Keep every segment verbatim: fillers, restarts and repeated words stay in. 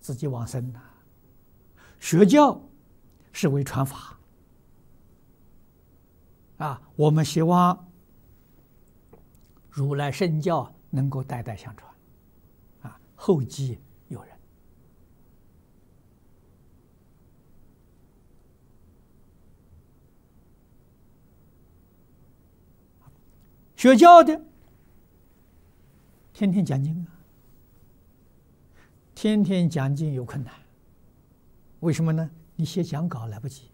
自己往生了。学教是为传法啊，我们希望如来圣教能够代代相传啊，后继有人。学教的天天讲经啊，天天讲经有困难，为什么呢？你写讲稿来不及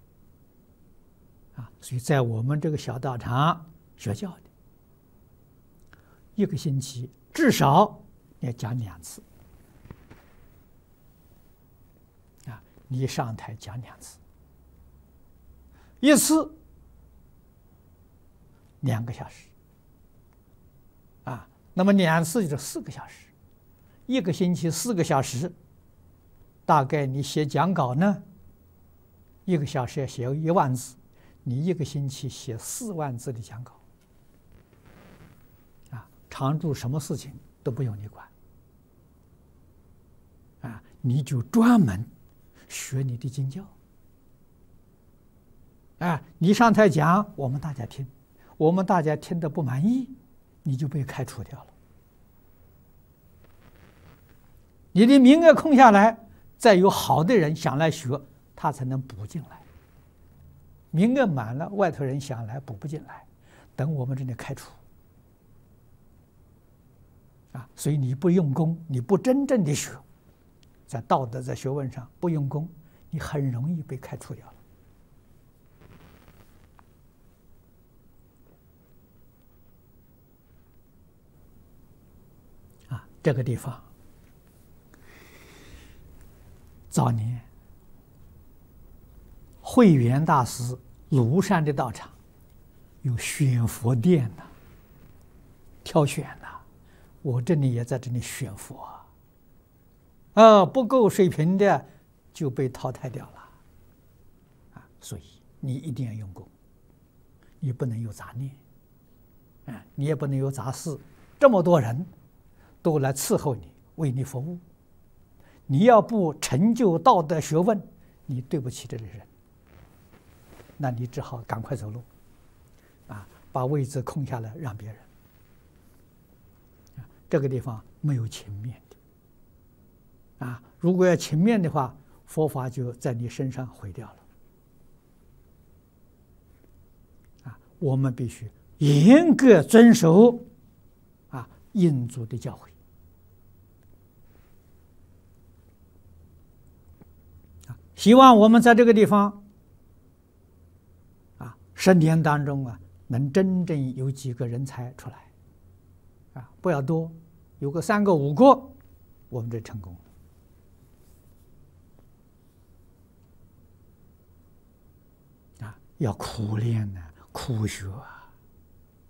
啊，所以在我们这个小道场学教的，一个星期至少要讲两次啊，你上台讲两次，一次两个小时啊，那么两次就是四个小时，一个星期四个小时，大概你写讲稿呢，一个小时要写一万字，你一个星期写四万字的讲稿啊，常住什么事情都不用你管啊，你就专门学你的经教啊，你上台讲，我们大家听，我们大家听得不满意，你就被开除掉了。你的名额空下来，再有好的人想来学，他才能补进来。名额满了，外头人想来补不进来，等我们这里开除啊！所以你不用功，你不真正的学，在道德在学问上不用功，你很容易被开除掉了。啊，这个地方早年慧远大师庐山的道场有选佛殿呐、啊，挑选呐、啊，我这里也在这里选佛啊，啊，不够水平的就被淘汰掉了啊，所以你一定要用功，你不能有杂念，啊，你也不能有杂事，这么多人都来伺候你，为你服务。你要不成就道德学问，你对不起这些人，那你只好赶快走路，啊，把位置空下来让别人。这个地方没有情面的，啊，如果要情面的话，佛法就在你身上毁掉了。啊，我们必须严格遵守啊印祖的教诲。希望我们在这个地方，啊，十年当中啊，能真正有几个人才出来，啊，不要多，有个三个五个，我们就成功了。啊，要苦练呢、啊，苦学啊。